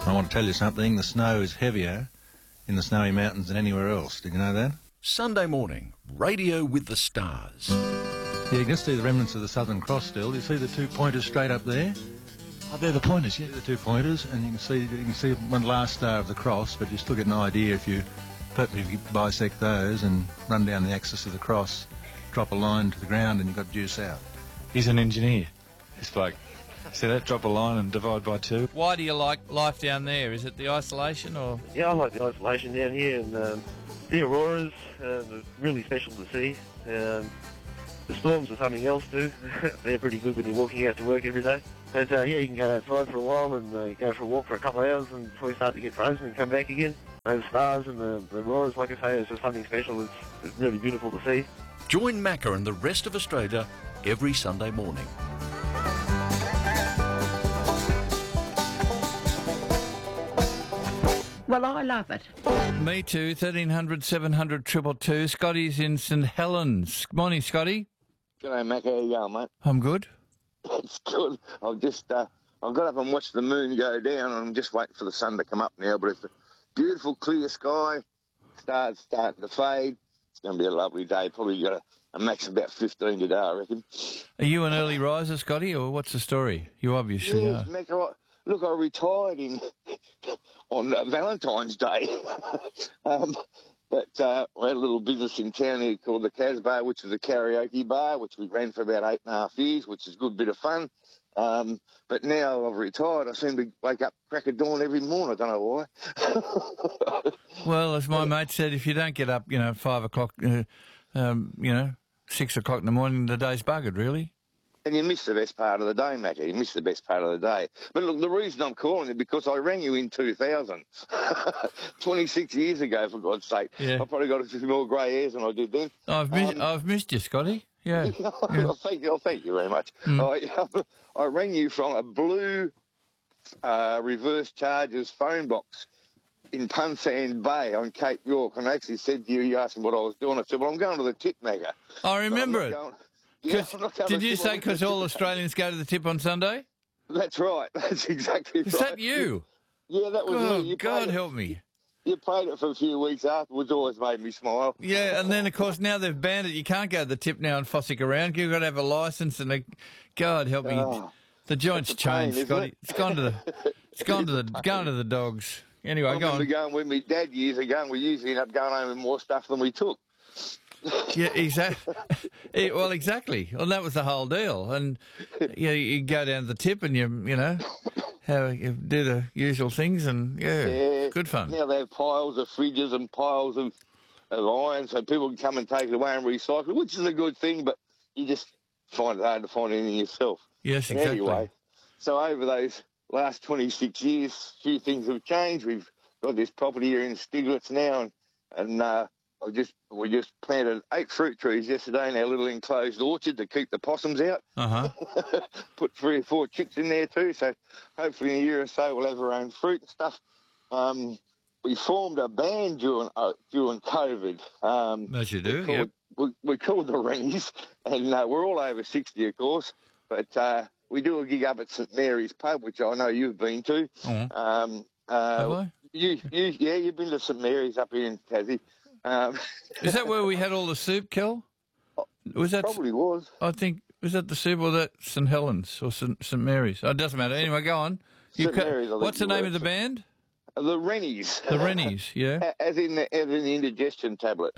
I want to tell you something, the snow is heavier in the snowy mountains than anywhere else. Did you know that? Sunday morning, Radio with the Stars. Yeah, you can see the remnants of the Southern Cross still. You see the two pointers straight up there? Oh, they're the pointers, yeah. The two pointers, and you can see one last star of the cross, but you still get an idea if you perfectly bisect those and run down the axis of the cross, drop a line to the ground, and you've got due south. He's an engineer, this bloke. See that? Drop a line and divide by 2. Why do you like life down there? Is it the isolation or...? Yeah, I like the isolation down here, and the auroras are really special to see. The storms are something else too. They're pretty good when you're walking out to work every day. But yeah, you can go outside for a while and go for a walk for a couple of hours and before you start to get frozen and come back again. Those stars and the auroras, like I say, is just something special. It's really beautiful to see. Join Macca and the rest of Australia every Sunday morning. Well, I love it. Me too. 1300 700 222. Scotty's in St Helens. Good morning, Scotty. G'day, Mac. How you going, mate? I'm good. It's good. I've just I got up and watched the moon go down, and I'm just waiting for the sun to come up now. But it's a beautiful, clear sky. Stars starting to fade. It's going to be a lovely day. Probably got a max of about 15 today, I reckon. Are you an early riser, Scotty, or what's the story? You obviously Yes, are. Mac, look, I retired on Valentine's Day. But we had a little business in town here called the Casbah, which is a karaoke bar, which we ran for about 8.5 years, which is a good bit of fun. But now I've retired, I seem to wake up crack of dawn every morning. I don't know why. Well, as my mate said, if you don't get up, 5 o'clock, 6 o'clock in the morning, the day's buggered, really. And you miss the best part of the day, Mackie. You miss the best part of the day. But look, the reason I'm calling it because I rang you in 2000, 26 years ago, for God's sake. Yeah. I've probably got a few more grey hairs than I did then. I've missed you, Scotty. Yeah. Yeah. Thank you very much. I rang you from a blue reverse charges phone box in Punsand Bay on Cape York, and I actually said to you, you asked me what I was doing. I said, well, I'm going to the tip, Macca. I remember it. Did you say because all Australians Australians go to the tip on Sunday? That's right. That's exactly right. Is that you? Yeah, that was Oh, me. God help me. You played it for a few weeks afterwards, always made me smile. Yeah, and then, of course, now they've banned it. You can't go to the tip now and fossick around. You've got to have a licence and God help me. The joint's that's a pain, changed, isn't Scotty. it? It's gone to the dogs. Anyway, I go remember on. going with my dad years ago, and we usually end up going home with more stuff than we took. Yeah, exactly. Well, exactly. Well, that was the whole deal. And you go down to the tip and you do the usual things, and good fun. Now they have piles of fridges and piles of iron, so people can come and take it away and recycle, which is a good thing. But you just find it hard to find anything yourself. Yes, But exactly. Anyway, so over those last 26 years, a few things have changed. We've got this property here in Stiglitz now, and we just planted 8 fruit trees yesterday in our little enclosed orchard to keep the possums out. Put 3 or 4 chicks in there too, so hopefully in a year or so we'll have our own fruit and stuff. We formed a band during COVID. As you do, We're called the Rennies, and we're all over 60, of course, but we do a gig up at St Mary's Pub, which I know you've been to. Have I? You've been to St Mary's up here in Tassie. Is that where we had all the soup, Kel? Was that Probably was. I think, was that the soup or that St Helens or St Mary's? Oh, it doesn't matter. Anyway, go on. St Mary's, I think What's the it name was. of the band? The Rennies. The Rennies, yeah. As in the indigestion tablet.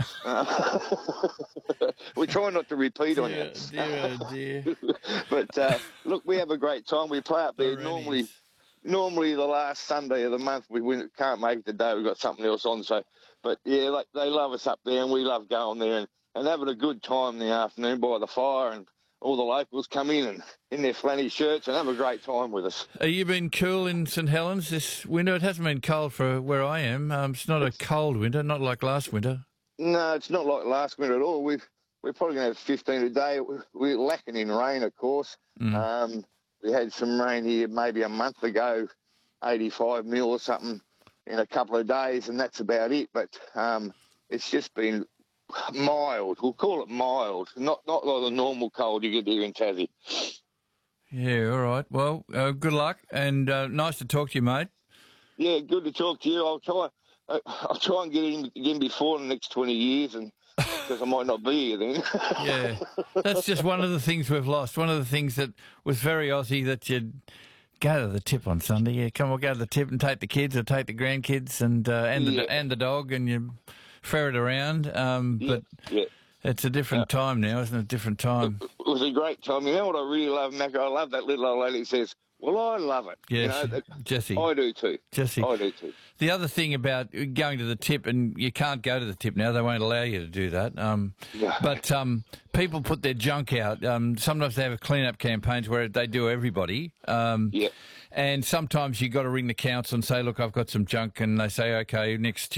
We try not to repeat on you. Dear. But look, we have a great time. We play up there Rennies. normally the last Sunday of the month. We can't make it today. We've got something else on. So, but yeah, they love us up there, and we love going there and having a good time in the afternoon by the fire, and all the locals come in their flanny shirts and have a great time with us. Have you been cool in St Helens this winter? It hasn't been cold for where I am. It's not a cold winter, not like last winter. No, it's not like last winter at all. We're probably going to have 15 a day. We're lacking in rain, of course. We had some rain here maybe a month ago, 85 mil or something in a couple of days, and that's about it. But it's just been mild. We'll call it mild, not like the normal cold you get here in Tassie. Yeah, all right. Well, good luck, and nice to talk to you, mate. Yeah, good to talk to you. I'll try and get in again before the next 20 years, and because I might not be here then. Yeah, that's just one of the things we've lost. One of the things that was very Aussie, that you'd go to the tip on Sunday. Yeah, come on, go to the tip and take the kids or take the grandkids and the dog, and you ferret around. But it's a different time now, isn't it? A different time. It was a great time. You know what I really love, Mac? I love that little old lady who says, well, I love it. Yes, you know, Jessie. I do too. Jessie. I do too. The other thing about going to the tip, and you can't go to the tip now, they won't allow you to do that. But people put their junk out. Sometimes they have clean-up campaigns where they do everybody. And sometimes you got to ring the council and say, look, I've got some junk. And they say, OK, next